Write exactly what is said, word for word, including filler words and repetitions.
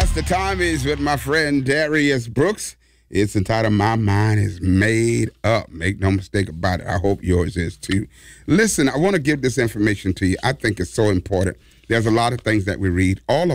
Yes, the time is with my friend Darius Brooks. It's entitled My Mind is Made Up. Make no mistake about it. I hope yours is too. Listen, I want to give this information to you. I think it's so important. There's a lot of things that we read all